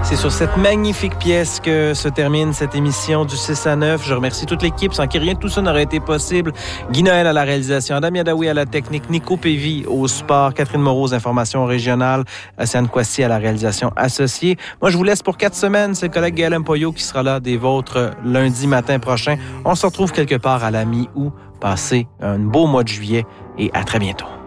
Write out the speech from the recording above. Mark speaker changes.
Speaker 1: C'est sur cette magnifique pièce que se termine cette émission du 6 à 9. Je remercie toute l'équipe, sans qui rien de tout ça n'aurait été possible. Guy Noël à la réalisation, Adam Yadawi à la technique, Nico Pévy au sport, Catherine Moreau aux informations régionales, Océane Kwasi à la réalisation associée. Moi, je vous laisse pour 4 semaines. C'est le collègue Gaël Mpoyo qui sera là des vôtres lundi matin prochain. On se retrouve quelque part à la mi-août. Passez un beau mois de juillet et à très bientôt.